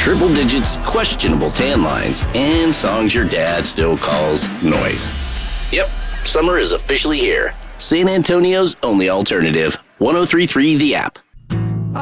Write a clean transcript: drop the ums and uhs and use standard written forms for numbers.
triple digits, questionable tan lines, and songs your dad still calls noise. Yep, summer is officially here. San Antonio's only alternative, 103.3 The App.